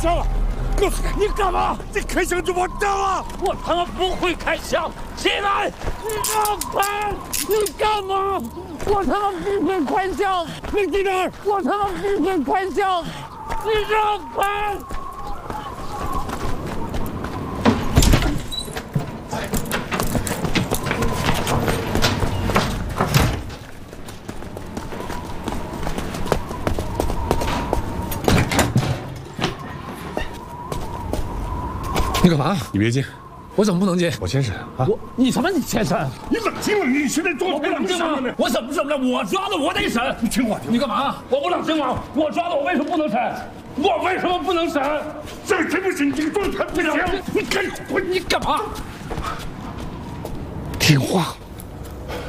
枪了！告诉你干嘛？你开枪就完蛋了！ 我他妈不会开枪！起来！你让开！你干嘛？我他妈不会开枪！ 你在哪儿？ 我他妈不会开枪！你让开！ 你干嘛？ 你别进， 我怎么不能进？ 我先审啊！ 你什么？你先审？ 你冷静冷静！你现在做我不冷静吗？我怎么了？我抓的，我得审。 你听话！ 你干嘛？我不冷静吗？我抓的，我为什么不能审？我为什么不能审？ 这谁不行？你做的太不行！你赶快！ 你干嘛？ 听话！